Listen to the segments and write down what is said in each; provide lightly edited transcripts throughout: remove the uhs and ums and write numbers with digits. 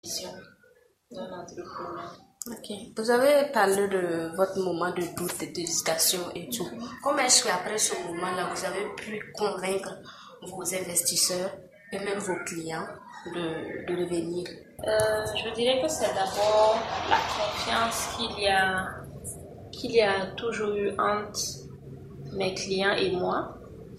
d'un entrepreneur. Ok. Vous avez parlé de votre moment de doute, d'hésitation et tout. Comment est-ce qu'après ce moment-là, vous avez pu convaincre vos investisseurs et même vos clients de revenir? Je dirais que c'est d'abord la confiance qu'il y a toujours eu entre mes clients et moi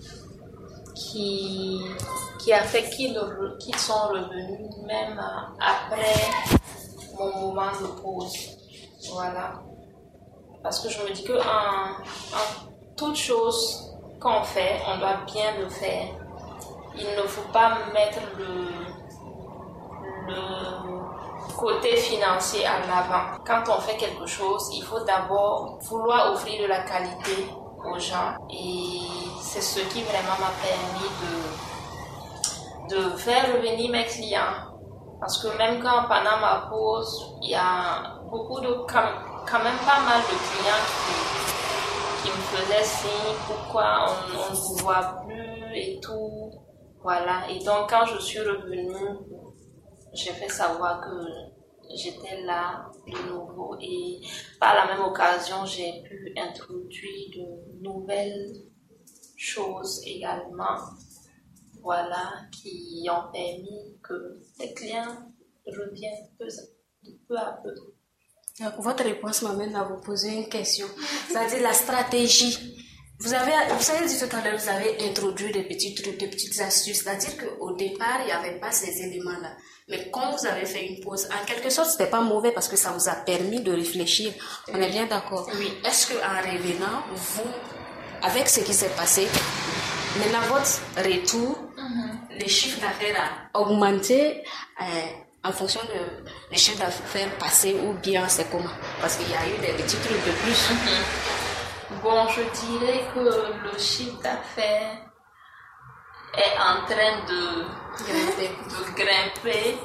qui a fait qu'ils sont revenus même après mon moment de pause. Voilà. Parce que je me dis que en toute chose qu'on fait, on doit bien le faire. Il ne faut pas mettre le côté financier en avant. Quand on fait quelque chose, il faut d'abord vouloir offrir de la qualité aux gens. Et c'est ce qui vraiment m'a permis de faire revenir mes clients. Parce que même quand pendant ma pause, il y a beaucoup quand même pas mal de clients qui me faisaient signe pourquoi on ne vous voit plus et tout. Voilà. Et donc quand je suis revenue, j'ai fait savoir que j'étais là de nouveau et par la même occasion, j'ai pu introduire de nouvelles choses également. Voilà, qui ont permis que les clients reviennent peu à peu. Donc, votre réponse m'amène à vous poser une question. C'est-à-dire la stratégie. Vous avez dit tout à l'heure, vous avez introduit des petits trucs, des petites astuces. C'est-à-dire qu'au départ, il n'y avait pas ces éléments-là. Mais quand vous avez fait une pause, en quelque sorte, ce n'était pas mauvais parce que ça vous a permis de réfléchir. On est bien d'accord? Oui. Est-ce qu'en revenant, vous, avec ce qui s'est passé, maintenant votre retour, les chiffres d'affaires a augmenté en fonction des chiffres d'affaires passés ou bien c'est comment? Parce qu'il y a eu des petits trucs de plus. Bon, je dirais que le chiffre d'affaires est en train de grimper.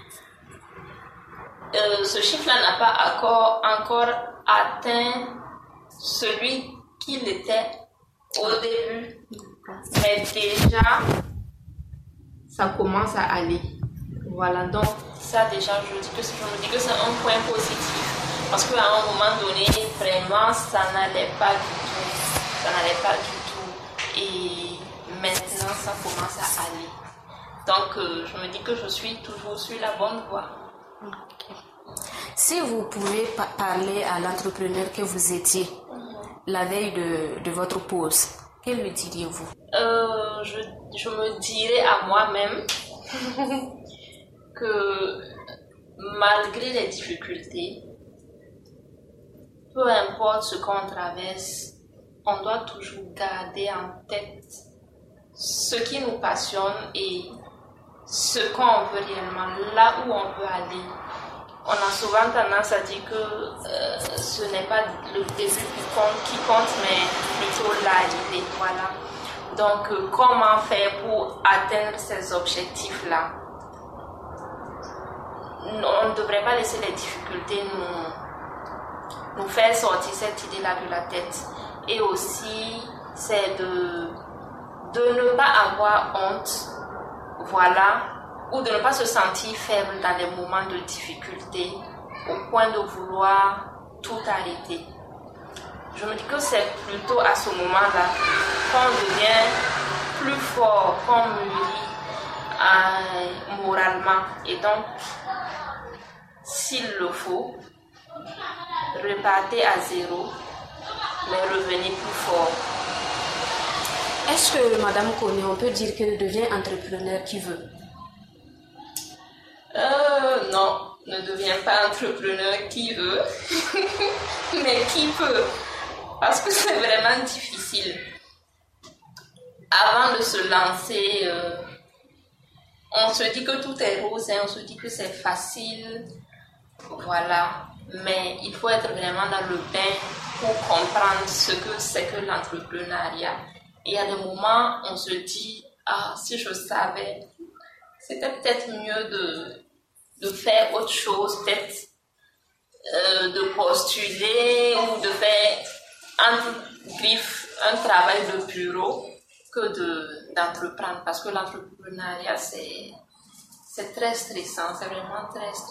Ce chiffre-là n'a pas encore atteint celui qu'il était au début. Mais déjà, ça commence à aller. Voilà, donc ça déjà, je me dis que c'est un point positif. Parce qu'à un moment donné, vraiment, ça n'allait pas du tout. Et maintenant, ça commence à aller. Donc, je me dis que je suis toujours sur la bonne voie. Okay. Si vous pouvez parler à l'entrepreneur que vous étiez la veille de votre pause, que lui diriez-vous? Je me dirais à moi-même que malgré les difficultés, peu importe ce qu'on traverse, on doit toujours garder en tête ce qui nous passionne et ce qu'on veut réellement, là où on veut aller. On a souvent tendance à dire que ce n'est pas le début qui compte, mais plutôt l'arrivée. Voilà. Donc, comment faire pour atteindre ces objectifs-là? On ne devrait pas laisser les difficultés nous faire sortir cette idée-là de la tête. Et aussi, c'est de ne pas avoir honte, voilà, ou de ne pas se sentir faible dans les moments de difficulté, au point de vouloir tout arrêter. Je me dis que c'est plutôt à ce moment-là qu'on devient plus fort, qu'on mûrit moralement. Et donc, s'il le faut, repartez à zéro, mais revenez plus fort. Est-ce que, Madame Kone, on peut dire qu'elle devient entrepreneur qui veut? Non, ne devient pas entrepreneur qui veut, mais qui peut, parce que c'est vraiment difficile. Avant de se lancer, on se dit que tout est rose, on se dit que c'est facile, voilà. Mais il faut être vraiment dans le bain pour comprendre ce que c'est que l'entrepreneuriat. Et il y a des moments, on se dit, ah, si je savais, c'était peut-être mieux de faire autre chose, peut-être de postuler ou de faire un travail de bureau que d'entreprendre. Parce que l'entrepreneuriat, C'est très stressant, c'est vraiment très stressant.